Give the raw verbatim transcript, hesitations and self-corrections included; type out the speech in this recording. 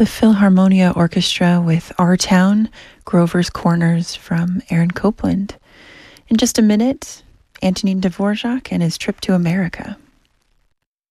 the Philharmonia Orchestra with Our Town, Grover's Corners from Aaron Copland. In just a minute, Antonin Dvorak and his trip to America.